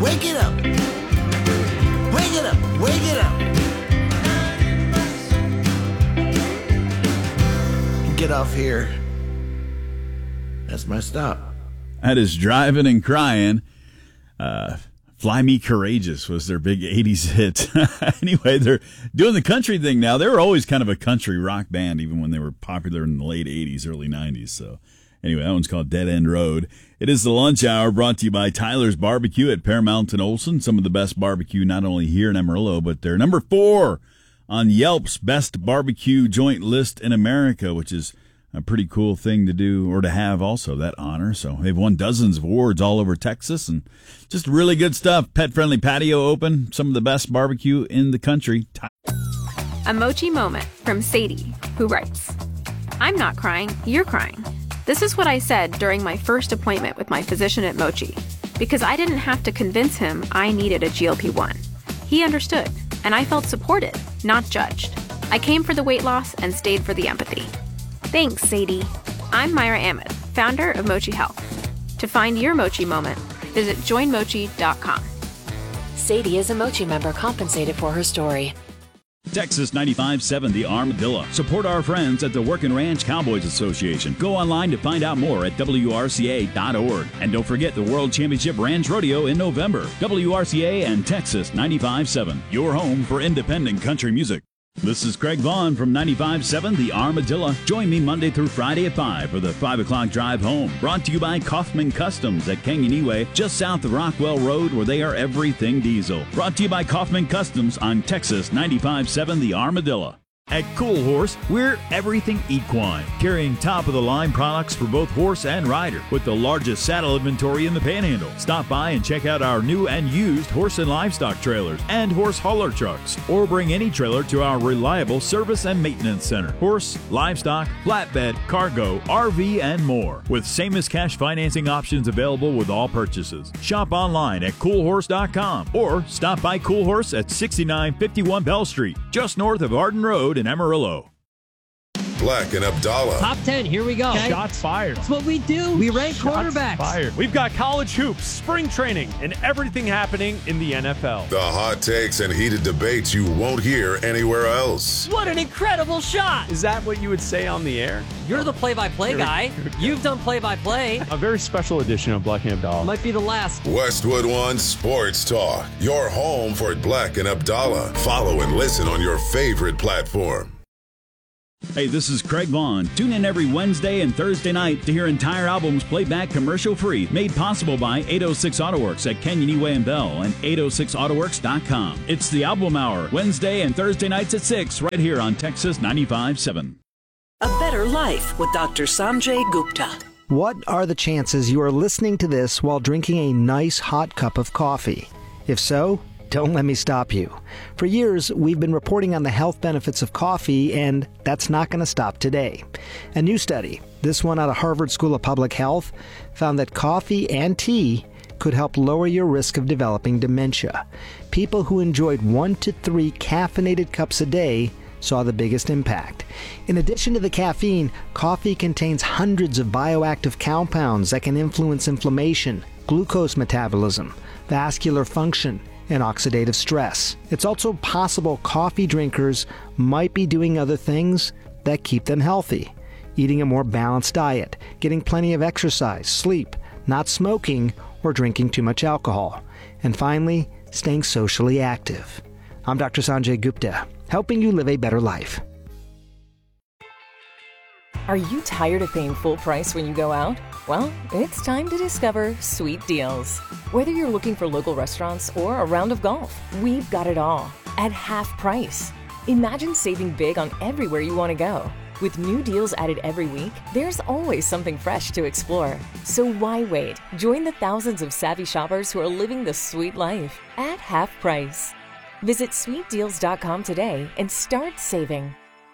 Wake it up. Wake it up. Wake it up. Get off here. That's my stop. That is Driving and Crying. Fly Me Courageous was their big 80s hit. Anyway, they're doing the country thing now. They were always kind of a country rock band, even when they were popular in the late 80s, early 90s. So anyway, that one's called Dead End Road. It is the lunch hour, brought to you by Tyler's Barbecue at Paramount and Olson. Some of the best barbecue not only here in Amarillo, but they're number 4 on Yelp's best barbecue joint list in America, which is a pretty cool thing to do, or to have also, that honor. So they've won dozens of awards all over Texas, and just really good stuff. Pet-friendly patio open, some of the best barbecue in the country. A Mochi moment from Sadie, who writes, I'm not crying, you're crying. This is what I said during my first appointment with my physician at Mochi, because I didn't have to convince him I needed a GLP-1. He understood, and I felt supported, not judged. I came for the weight loss and stayed for the empathy. Thanks, Sadie. I'm Myra Ahmed, founder of Mochi Health. To find your Mochi moment, visit joinmochi.com. Sadie is a Mochi member compensated for her story. Texas 95.7 The Armadillo. Support our friends at the Workin' Ranch Cowboys Association. Go online to find out more at WRCA.org. And don't forget the World Championship Ranch Rodeo in November. WRCA and Texas 95.7, your home for independent country music. This is Craig Vaughn from 95.7 The Armadillo. Join me Monday through Friday at 5 for the 5 o'clock drive home. Brought to you by Kaufman Customs at Kanganeway, just south of Rockwell Road, where they are everything diesel. Brought to you by Kaufman Customs on Texas 95.7 The Armadillo. At Cool Horse, we're everything equine, carrying top-of-the-line products for both horse and rider, with the largest saddle inventory in the Panhandle. Stop by and check out our new and used horse and livestock trailers and horse hauler trucks, or bring any trailer to our reliable service and maintenance center. Horse, livestock, flatbed, cargo, RV, and more, with same-as-cash financing options available with all purchases. Shop online at coolhorse.com, or stop by Cool Horse at 6951 Bell Street, just north of Arden Road in Amarillo. Black and Abdallah. Top 10, here we go. Okay. Shots fired. That's what we do. We rank quarterbacks. Fired. We've got college hoops, spring training, and everything happening in the NFL. The hot takes and heated debates you won't hear anywhere else. What an incredible shot. Is that what you would say on the air? You're the play-by-play guy. You've done play-by-play. A very special edition of Black and Abdallah. Might be the last. Westwood One Sports Talk. Your home for Black and Abdallah. Follow and listen on your favorite platform. Hey, this is Craig Vaughn. Tune in every Wednesday and Thursday night to hear entire albums played back commercial-free, made possible by 806 AutoWorks at Kanganeway and Bell and 806autoworks.com. It's the Album Hour, Wednesday and Thursday nights at 6, right here on Texas 95.7. A Better Life with Dr. Sanjay Gupta. What are the chances you are listening to this while drinking a nice hot cup of coffee? If so, don't let me stop you. For years, we've been reporting on the health benefits of coffee, and that's not going to stop today. A new study, this one out of Harvard School of Public Health, found that coffee and tea could help lower your risk of developing dementia. People who enjoyed 1 to 3 caffeinated cups a day saw the biggest impact. In addition to the caffeine, coffee contains hundreds of bioactive compounds that can influence inflammation, glucose metabolism, vascular function, and oxidative stress. It's also possible coffee drinkers might be doing other things that keep them healthy. Eating a more balanced diet, getting plenty of exercise, sleep, not smoking, or drinking too much alcohol. And finally, staying socially active. I'm Dr. Sanjay Gupta, helping you live a better life. Are you tired of paying full price when you go out? Well, it's time to discover Sweet Deals. Whether you're looking for local restaurants or a round of golf, we've got it all at half price. Imagine saving big on everywhere you want to go. With new deals added every week, there's always something fresh to explore. So why wait? Join the thousands of savvy shoppers who are living the sweet life at half price. Visit sweetdeals.com today and start saving.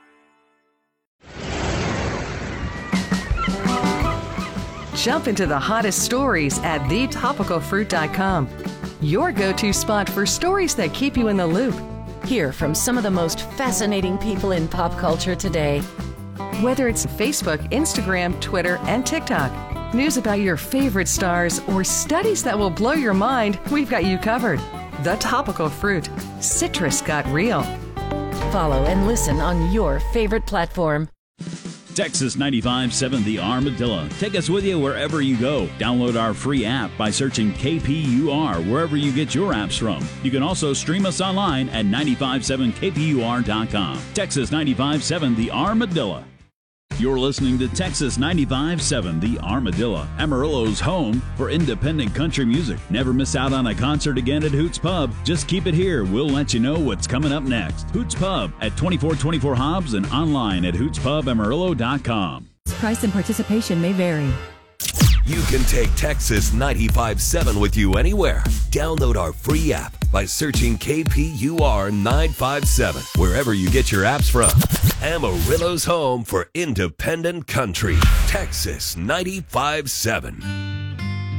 Jump into the hottest stories at thetopicalfruit.com. Your go-to spot for stories that keep you in the loop. Hear from some of the most fascinating people in pop culture today. Whether it's Facebook, Instagram, Twitter, and TikTok, news about your favorite stars, or studies that will blow your mind, we've got you covered. The Topical Fruit. Citrus got real. Follow and listen on your favorite platform. Texas 95.7 The Armadillo. Take us with you wherever you go. Download our free app by searching KPUR wherever you get your apps from. You can also stream us online at 957kpur.com. Texas 95.7 The Armadillo. You're listening to Texas 95.7 The Armadillo, Amarillo's home for independent country music. Never miss out on a concert again at Hoots Pub. Just keep it here. We'll let you know what's coming up next. Hoots Pub at 2424 Hobbs and online at hootspubamarillo.com. Price and participation may vary. You can take Texas 95.7 with you anywhere. Download our free app by searching KPUR 957 wherever you get your apps from. Amarillo's home for independent country. Texas 95.7.